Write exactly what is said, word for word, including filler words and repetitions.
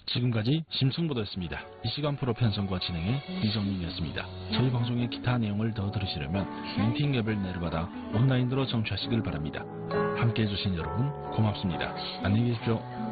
지금까지 심승보도였습니다. 이 시간 프로 편성과 진행의 이정민이었습니다. 저희 방송의 기타 내용을 더 들으시려면 링킹 앱을 내려받아 온라인으로 청취하시길 바랍니다. 함께해 주신 여러분 고맙습니다. 안녕히 계십시오.